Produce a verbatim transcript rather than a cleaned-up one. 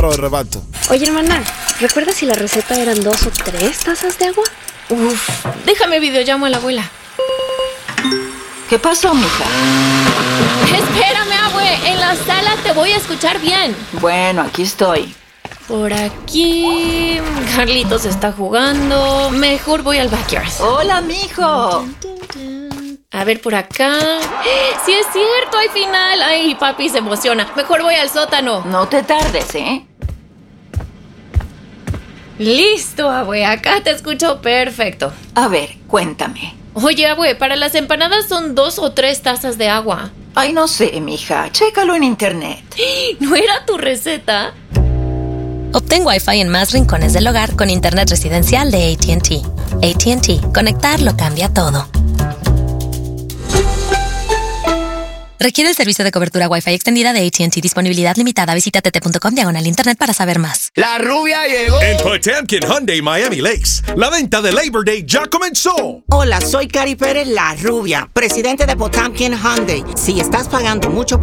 de rebato. Oye, hermana, ¿recuerdas si la receta eran dos o tres tazas de agua? Uf, déjame videollamo a la abuela. ¿Qué pasó, mija? Espérame, abue, en la sala te voy a escuchar bien. Bueno, aquí estoy. Por aquí... Carlitos está jugando. Mejor voy al backyard. Hola, mijo. A ver, por acá... ¡Sí es cierto! ¡Hay final! ¡Ay, papi se emociona! Mejor voy al sótano. No te tardes, ¿eh? Listo, abue. Acá te escucho perfecto. A ver, cuéntame. Oye, abue, para las empanadas son dos o tres tazas de agua. Ay, no sé, mija. Chécalo en internet. ¿No era tu receta? Obtén Wi-Fi en más rincones del hogar con internet residencial de A T and T. A T and T. Conectar lo cambia todo. Requiere el servicio de cobertura Wi-Fi extendida de A T and T. Disponibilidad limitada. Visita t t punto com diagonal internet para saber más. La rubia llegó. En Potemkin Hyundai Miami Lakes, la venta de Labor Day ya comenzó. Hola, soy Cari Pérez, la rubia, presidente de Potemkin Hyundai. Si estás pagando mucho